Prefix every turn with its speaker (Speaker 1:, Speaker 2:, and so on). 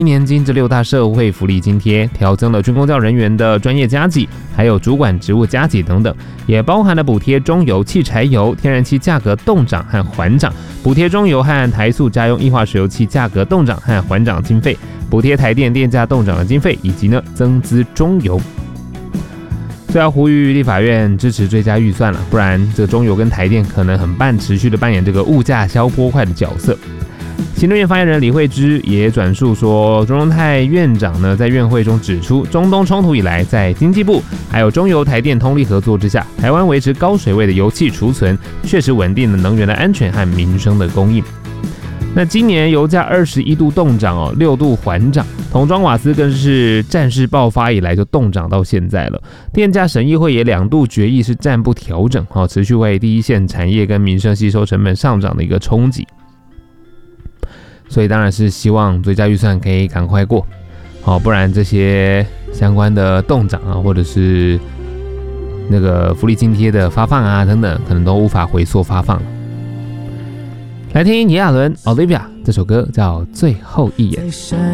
Speaker 1: 年金这6大社会福利津贴，调增了军公教人员的专业加给，还有主管职务加给等等，也包含了补贴中油、汽柴油、天然气价格冻涨和缓涨，补贴中油和台塑家用液化石油气价格冻涨和缓涨经费，补贴台电电价冻涨的经费，以及增资中油。所以要呼吁立法院支持追加预算了，不然这个中油跟台电可能持续的扮演这个物价消波块的角色。行政院发言人李慧芝也转述说，钟荣泰院长在院会中指出，中东冲突以来，在经济部还有中油台电通力合作之下，台湾维持高水位的油气储存，确实稳定了能源的安全和民生的供应。那今年油价21度冻涨6度缓涨，桶装瓦斯更是战事爆发以来就冻涨到现在了。电价审议会也2度决议是暂不调整，持续为第一线产业跟民生吸收成本上涨的一个冲击。所以当然是希望追加预算可以赶快过，不然这些相关的冻涨或者是那个福利津贴的发放等等，可能都无法回溯发放了。来听炎亚纶 Olivia 这首歌叫《最后一眼》。